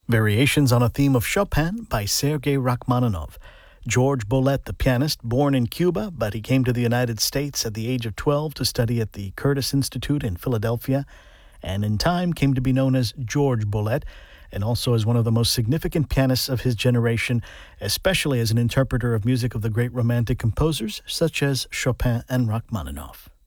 Variations on a Theme of Chopin by Sergei Rachmaninoff. George Bolet, the pianist, born in Cuba, but he came to the United States at the age of 12 to study at the Curtis Institute in Philadelphia, and in time came to be known as George Bolet, and also as one of the most significant pianists of his generation, especially as an interpreter of music of the great Romantic composers such as Chopin and Rachmaninoff.